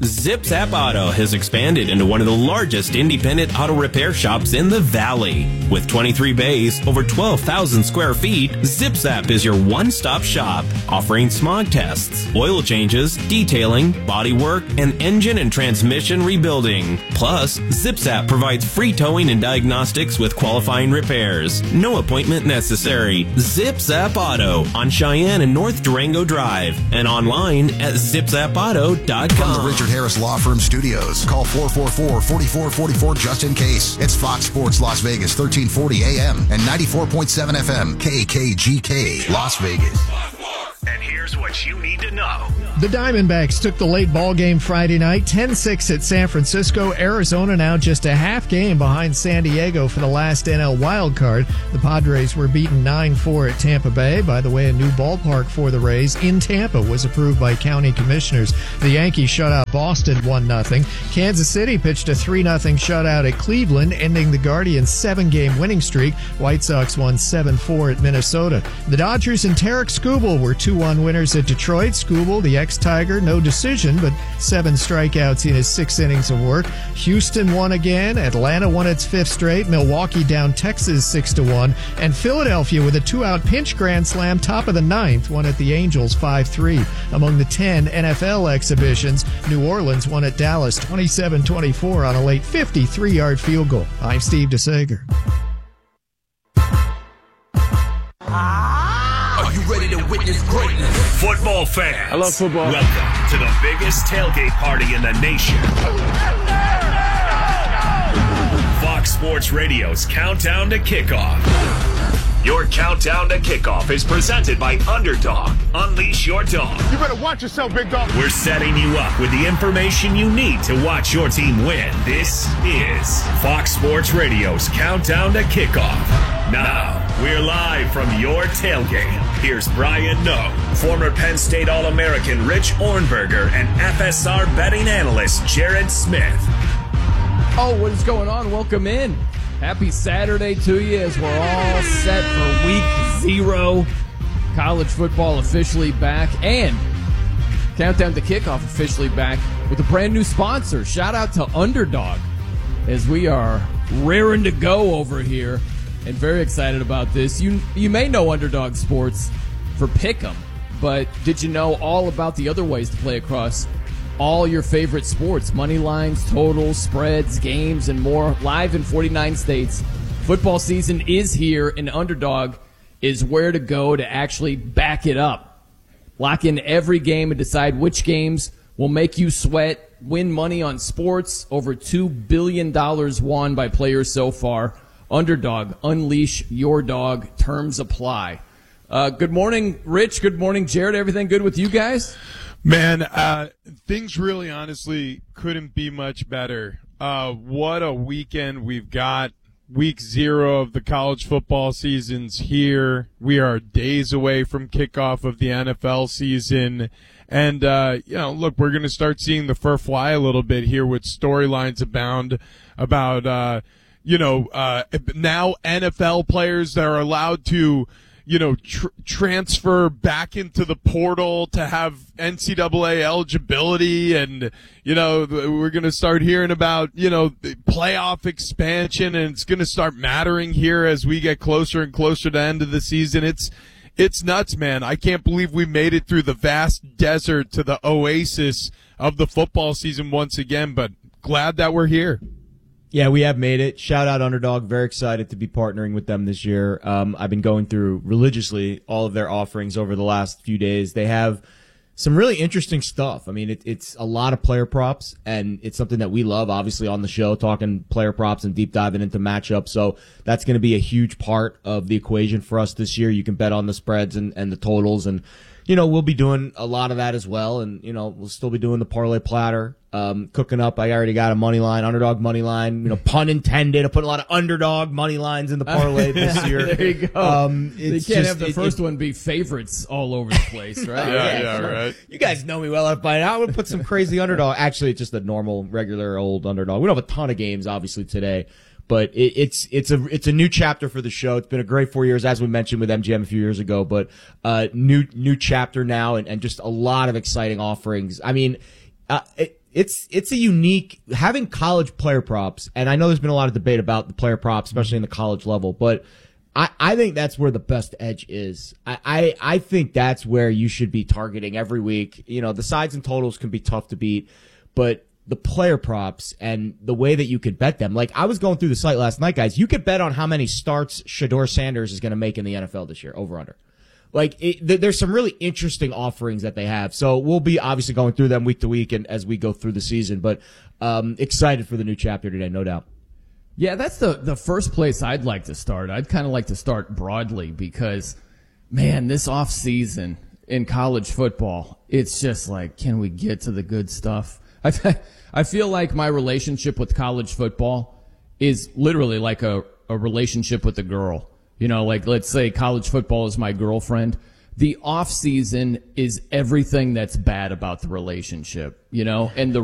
Zip Zap Auto has expanded into one of the largest independent auto repair shops in the Valley. With 23 bays, over 12,000 square feet, Zip Zap is your one-stop shop, offering smog tests, oil changes, detailing, bodywork, and engine and transmission rebuilding. Plus, Zip Zap provides free towing and diagnostics with qualifying repairs. No appointment necessary. Zip Zap Auto on Cheyenne and North Durango Drive and online at zipzapauto.com. From the Richard Harris Law Firm Studios, call 444-4444 just in case. It's Fox Sports Las Vegas, 1340 AM and 94.7 FM, KKGK, Las Vegas. And here's what you need to know. The Diamondbacks took the late ball game Friday night, 10-6 at San Francisco. Arizona now just a half game behind San Diego for the last NL wild card. The Padres were beaten 9-4 at Tampa Bay. By the way, a new ballpark for the Rays in Tampa was approved by county commissioners. The Yankees shut out Boston 1-0. Kansas City pitched a 3-0 shutout at Cleveland, ending the Guardians' 7-game winning streak. White Sox won 7-4 at Minnesota. The Dodgers and Tarek Skubal were 2-1 winners at Detroit. Skubal, the ex-Tiger, no decision, but 7 strikeouts in his 6 innings of work. Houston won again. Atlanta won its 5th straight. Milwaukee down Texas 6-1. And Philadelphia with a 2-out pinch grand slam top of the 9th won at the Angels 5-3. Among the 10 NFL exhibitions, New Orleans won at Dallas 27-24 on a late 53-yard field goal. I'm Steve DeSager. Are you ready to witness greatness? Football fans. I love football. Welcome to the biggest tailgate party in the nation. Fox Sports Radio's Countdown to Kickoff. Your Countdown to Kickoff is presented by Underdog. Unleash your dog. You better watch yourself, big dog. We're setting you up with the information you need to watch your team win. This is Fox Sports Radio's Countdown to Kickoff. Now, we're live from your tailgate. Here's Brian Noe, former Penn State All-American Rich Ornberger, and FSR betting analyst Jared Smith. Oh, what is going on? Welcome in. Happy Saturday to you as we're all set for week 0. College football officially back and Countdown to Kickoff officially back with a brand new sponsor. Shout out to Underdog as we are raring to go over here and very excited about this. You may know Underdog Sports for Pick'em, but did you know all about the other ways to play across all your favorite sports? Money lines, totals, spreads, games, and more. Live in 49 states. Football season is here, and Underdog is where to go to actually back it up. Lock in every game and decide which games will make you sweat. Win money on sports. Over $2 billion won by players so far. Underdog, unleash your dog. Terms apply. Good morning, Rich. Good morning, Jared. Everything good with you guys? Man, things really honestly couldn't be much better. What a weekend we've got. Week 0 of the college football season's here. We are days away from kickoff of the NFL season. And, look, we're going to start seeing the fur fly a little bit here with storylines abound about, now NFL players that are allowed to transfer back into the portal to have NCAA eligibility. And, we're going to start hearing about, the playoff expansion, and it's going to start mattering here as we get closer and closer to the end of the season. It's nuts, man. I can't believe we made it through the vast desert to the oasis of the football season once again, but glad that we're here. Yeah, we have made it. Shout out Underdog. Very excited to be partnering with them this year. I've been going through religiously all of their offerings over the last few days. They have some really interesting stuff. I mean, it's a lot of player props, and it's something that we love, obviously, on the show, talking player props and deep diving into matchups. So that's going to be a huge part of the equation for us this year. You can bet on the spreads and the totals, and we'll be doing a lot of that as well. And, we'll still be doing the parlay platter, cooking up. I already got a money line, Underdog money line, pun intended. I put a lot of Underdog money lines in the parlay this year. There you go. You can't have the first one be favorites all over the place, right? yeah, right. You guys know me well enough by now. I'm going to put some crazy Underdog. Actually, it's just a normal, regular old Underdog. We don't have a ton of games, obviously, today. But it's a new chapter for the show. It's been a great 4 years, as we mentioned with MGM a few years ago, but new chapter now, and just a lot of exciting offerings. I mean, it's a unique having college player props, and I know there's been a lot of debate about the player props, especially in the college level, but I think that's where the best edge is. I think that's where you should be targeting every week. You know, the sides and totals can be tough to beat, but the player props and the way that you could bet them. Like, I was going through the site last night, guys. You could bet on how many starts Shedeur Sanders is going to make in the NFL this year, over under. Like, there's some really interesting offerings that they have. So we'll be obviously going through them week to week and as we go through the season, but excited for the new chapter today, no doubt. Yeah, that's the first place I'd like to start. I'd kind of like to start broadly because, man, this off season in college football, it's just like, can we get to the good stuff? I feel like my relationship with college football is literally like a relationship with a girl. You know, like, let's say college football is my girlfriend. The off season is everything that's bad about the relationship, you know, and the